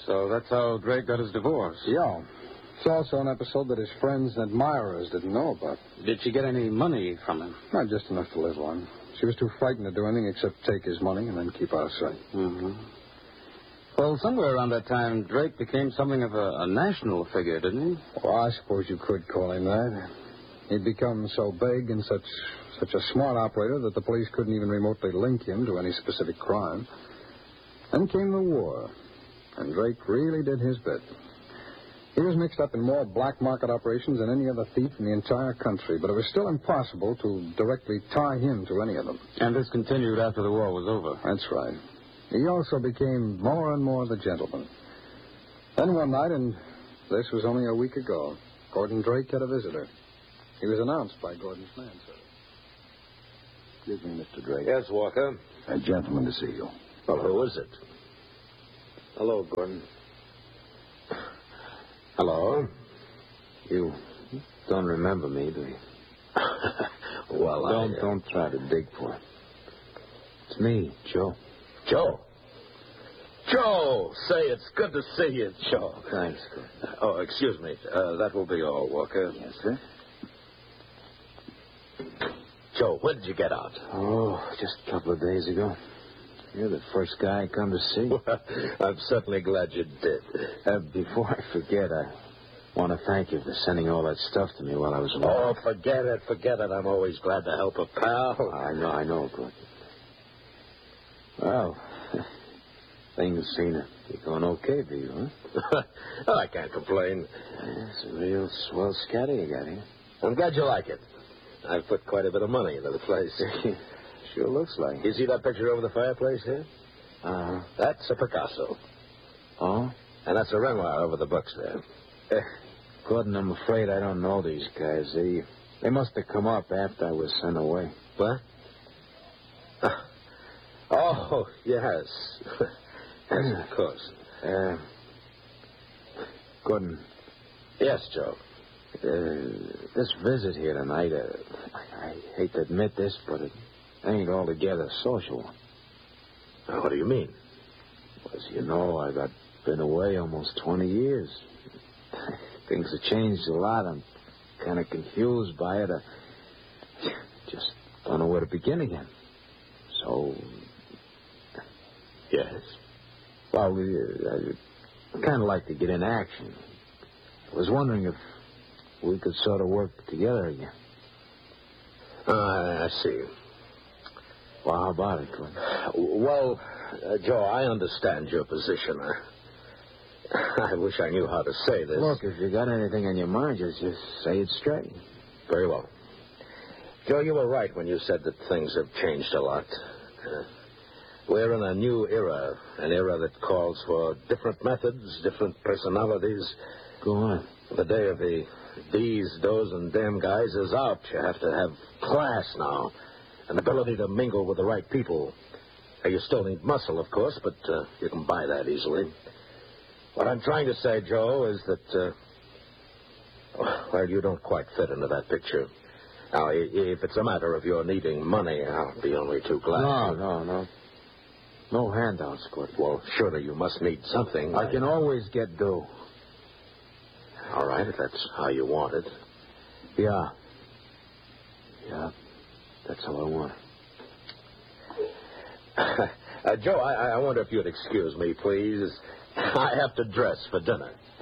So that's how Drake got his divorce. Yeah. It's also an episode that his friends and admirers didn't know about. Did she get any money from him? Not just enough to live on. She was too frightened to do anything except take his money and then keep out of sight. Mm-hmm. Well, somewhere around that time, Drake became something of a national figure, didn't he? Well, I suppose you could call him that. He'd become so big and such a smart operator that the police couldn't even remotely link him to any specific crime. Then came the war, and Drake really did his bit. He was mixed up in more black market operations than any other thief in the entire country, but it was still impossible to directly tie him to any of them. And this continued after the war was over. That's right. He also became more and more the gentleman. Then one night, and this was only a week ago, Gordon Drake had a visitor. He was announced by Gordon's man, sir. Excuse me, Mr. Drake. Yes, Walker? A gentleman to see you. Well, who is it? Hello, Gordon. Hello? You don't remember me, do you? Well, Don't try to dig for it. It's me, Joe. Joe? Joe! Say, it's good to see you, Joe. Thanks, Oh, excuse me. That will be all, Walker. Yes, sir? Joe, when did you get out? Oh, just a couple of days ago. You're the first guy I come to see. Well, I'm certainly glad you did. Before I forget, I want to thank you for sending all that stuff to me while I was away. Oh, forget it. I'm always glad to help a pal. I know, good. Well, things seem to be going okay for you, huh? I can't complain. It's a real swell scatty you got here. I'm glad you like it. I've put quite a bit of money into the place. Sure looks like You see that picture over the fireplace here? Uh-huh. That's a Picasso. Oh? And that's a Renoir over the books there. Gordon, I'm afraid I don't know these guys. They must have come up after I was sent away. What? Oh, yes. Yes, of course. Gordon. Yes, Joe. This visit here tonight, I hate to admit this, but it ain't altogether a social one. What do you mean? As you know, I've been away almost 20 years. Things have changed a lot. I'm kind of confused by it. I just don't know where to begin again. So... Yes? Well, I kind of like to get in action. I was wondering if we could sort of work together again. I see. Well, how about it, Glenn? Well, Joe, I understand your position. I wish I knew how to say this. Look, if you got anything on your mind, just say it straight. Very well. Joe, you were right when you said that things have changed a lot. We're in a new era, an era that calls for different methods, different personalities. Go on. The day of the these, those, and them guys is out. You have to have class now, an ability to mingle with the right people. You still need muscle, of course, but you can buy that easily. What I'm trying to say, Joe, is that, well, you don't quite fit into that picture. Now, if it's a matter of your needing money, I'll be only too glad. No. No handouts, Gordon. Well, surely you must need something. I can always get due. All right, if that's how you want it. Yeah, that's how I want it. Joe, I wonder if you'd excuse me, please. I have to dress for dinner.